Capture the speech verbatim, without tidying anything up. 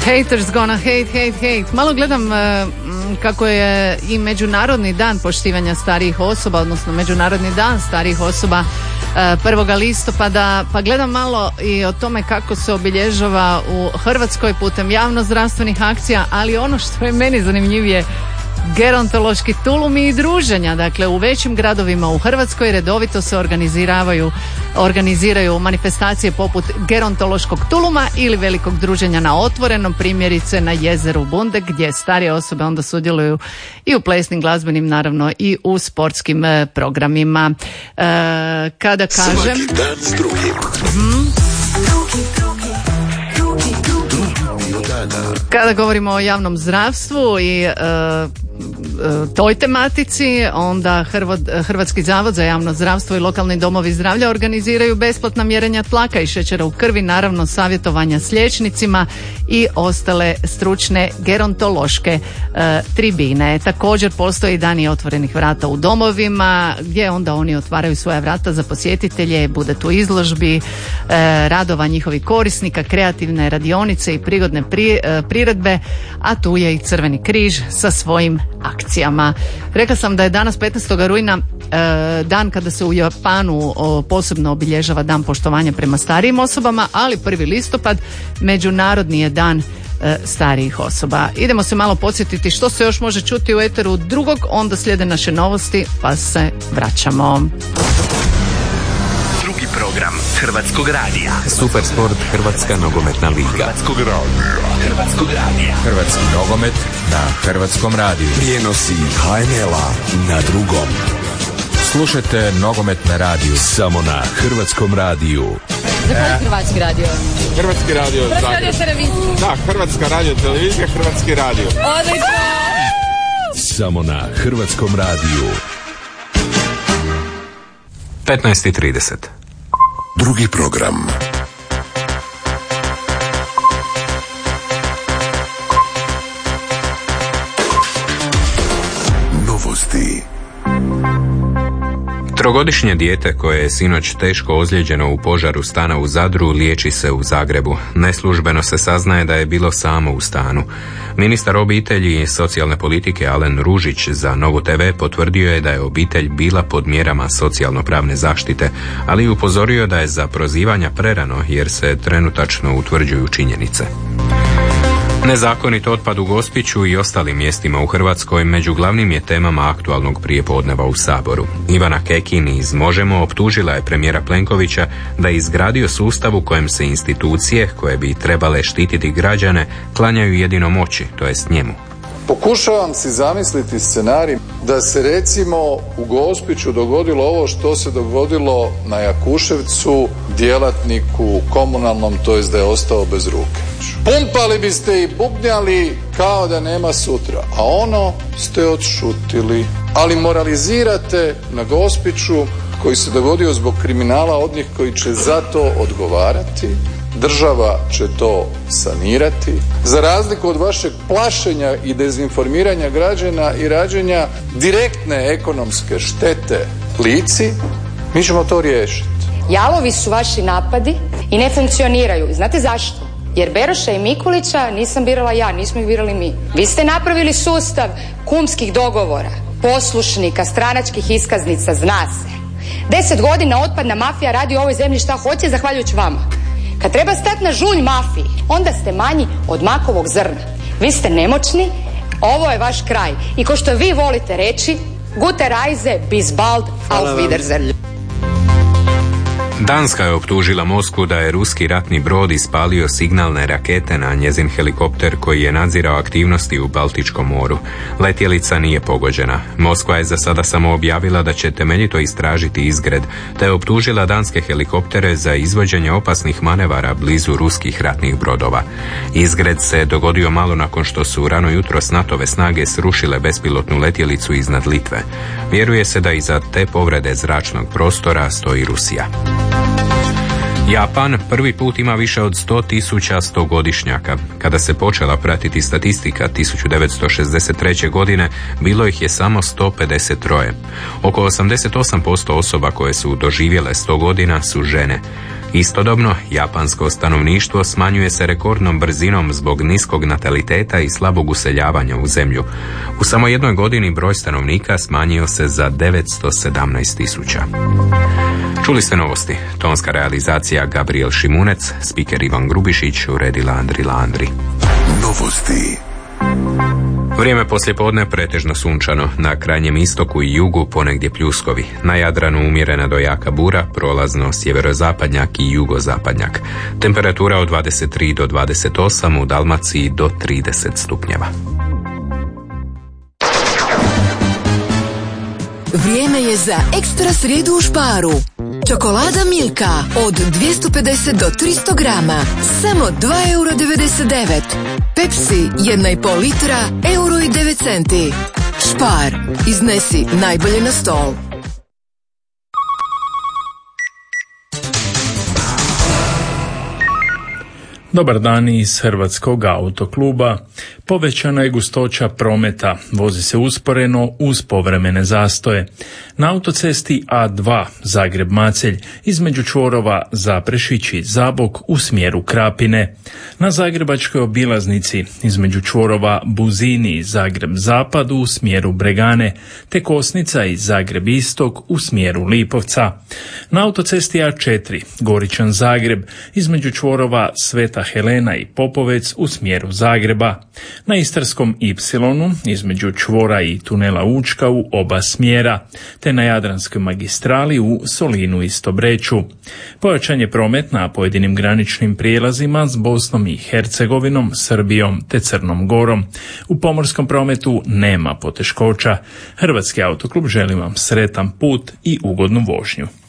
Haters gonna hate, hate, hate. Malo gledam uh, kako je i Međunarodni dan poštivanja starijih osoba, odnosno Međunarodni dan starijih osoba uh, prvog listopada, pa gledam malo i o tome kako se obilježava u Hrvatskoj putem javnozdravstvenih akcija, ali ono što je meni zanimljivije, gerontološki tulumi i druženja. Dakle, u većim gradovima u Hrvatskoj redovito se organiziraju, organiziraju manifestacije poput gerontološkog tuluma ili velikog druženja na otvorenom, primjerice na jezeru Bunde, gdje starije osobe onda sudjeluju i u plesnim, glazbenim, naravno i u sportskim eh, programima. E, kada kažem... Svaki dan s drugim. Hmm, Kada govorimo o javnom zdravstvu i e, toj tematici, onda Hrvatski zavod za javno zdravstvo i lokalni domovi zdravlja organiziraju besplatna mjerenja tlaka i šećera u krvi, naravno savjetovanja s liječnicima i ostale stručne gerontološke e, tribine. Također postoji dani otvorenih vrata u domovima, gdje onda oni otvaraju svoja vrata za posjetitelje, bude tu izložbi, e, radova njihovih korisnika, kreativne radionice i prigodne pri, e, priredbe, a tu je i Crveni križ sa svojim akcijama. Rekla sam da je danas petnaestog rujna e, dan kada se u Japanu o, posebno obilježava dan poštovanja prema starijim osobama, ali prvi listopad Međunarodni je dan e, starijih osoba. Idemo se malo podsjetiti što se još može čuti u eteru drugog, onda slijede naše novosti, pa se vraćamo. Drugi program Hrvatskog radija. Super sport, Hrvatska nogometna liga. Hrvatskog radija. Hrvatskog radija. Hrvatski nogomet na Hrvatskom radiju. Prijenosi ha en el-a na drugom. Slušajte nogomet na radiju. Samo na Hrvatskom radiju. Zahvaljujem Hrvatski radio. Hrvatski radio. Hrvatska radio televizija. Da, Hrvatska radio televizija, Hrvatski radio. Odlično. Samo na Hrvatskom radiju. petnaest i trideset. Drugi program. Novosti. Trogodišnje dijete koje je sinoć teško ozlijeđeno u požaru stana u Zadru liječi se u Zagrebu. Neslužbeno se saznaje da je bilo samo u stanu. Ministar obitelji i socijalne politike Alen Ružić za Novu te ve potvrdio je da je obitelj bila pod mjerama socijalno-pravne zaštite, ali i upozorio da je za prozivanja prerano jer se trenutačno utvrđuju činjenice. Nezakonit otpad u Gospiću i ostalim mjestima u Hrvatskoj među glavnim je temama aktualnog prijepodneva u Saboru. Ivana Kekin iz Možemo optužila je premijera Plenkovića da je izgradio sustav u kojem se institucije koje bi trebale štititi građane klanjaju jedino moći, to jest njemu. Pokušavam si zamisliti scenarij da se recimo u Gospiću dogodilo ovo što se dogodilo na Jakuševcu djelatniku komunalnom, to jest da je ostao bez ruke. Pumpali biste i bubnjali kao da nema sutra, a ono ste odšutili. Ali moralizirate na Gospiću koji se dogodio zbog kriminala od njih koji će za to odgovarati. Država će to sanirati. Za razliku od vašeg plašenja i dezinformiranja građana i rađenja direktne ekonomske štete Lici, mi ćemo to riješiti. Jalovi su vaši napadi i ne funkcioniraju. Znate zašto? Jer Beroša i Mikulića nisam birala ja, nismo ih birali mi. Vi ste napravili sustav kumskih dogovora, poslušnika, stranačkih iskaznica, zna se. Deset godina otpadna mafija radi u ovoj zemlji šta hoće zahvaljujući vama. Kad treba stati na žulj mafiji, onda ste manji od makovog zrna. Vi ste nemoćni, ovo je vaš kraj. I ko što vi volite reći, gute Reise, bis bald, auf Wiedersehen. Danska je optužila Moskvu da je ruski ratni brod ispalio signalne rakete na njezin helikopter koji je nadzirao aktivnosti u Baltičkom moru. Letjelica nije pogođena. Moskva je za sada samo objavila da će temeljito istražiti izgred, te je optužila danske helikoptere za izvođenje opasnih manevara blizu ruskih ratnih brodova. Izgred se dogodio malo nakon što su rano jutros NATO-ve snage srušile bespilotnu letjelicu iznad Litve. Vjeruje se da iza te povrede zračnog prostora stoji Rusija. Japan prvi put ima više od sto tisuća stogodišnjaka. Kada se počela pratiti statistika tisuću devetsto šezdeset treće. godine, bilo ih je samo sto pedeset tri. Oko osamdeset osam posto osoba koje su doživjele sto godina su žene. Istodobno, japansko stanovništvo smanjuje se rekordnom brzinom zbog niskog nataliteta i slabog useljavanja u zemlju. U samo jednoj godini broj stanovnika smanjio se za devetsto sedamnaest tisuća. Čuli ste novosti. Tonska realizacija Gabriel Šimunec, spiker Ivan Grubišić, uredila Andri Landri. Novosti. Vrijeme poslijepodne pretežno sunčano, na krajnjem istoku i jugu ponegdje pljuskovi, na Jadranu umjerena do jaka bura, prolazno sjeverozapadnjak i jugozapadnjak. Temperatura od dvadeset tri do dvadeset osam, u Dalmaciji do trideset stupnjeva. Vrijeme je za ekstra srijedu u Sparu. Čokolada Milka od dvjesto pedeset do tristo grama, samo dva eura devedeset devet. Pepsi jedna i pol litra, euro i devet centi. Spar, iznesi najbolje na stol. Dobar dan iz Hrvatskog autokluba. Povećana je gustoća prometa, vozi se usporeno uz povremene zastoje. Na autocesti A dva Zagreb-Macelj između čvorova Zaprešić i Zabok u smjeru Krapine. Na zagrebačkoj obilaznici između čvorova Buzini i Zagreb-Zapad u smjeru Bregane, te Kosnica i Zagreb-Istok u smjeru Lipovca. Na autocesti A četiri Goričan-Zagreb između čvorova Sveta Helena i Popovec u smjeru Zagreba. Na Istarskom Ipsilonu između čvora i tunela Učka u oba smjera, te na Jadranskoj magistrali u Solinu i Stobreću. Pojačan je promet na pojedinim graničnim prijelazima s Bosnom i Hercegovinom, Srbijom te Crnom Gorom. U pomorskom prometu nema poteškoća. Hrvatski autoklub želi vam sretan put i ugodnu vožnju.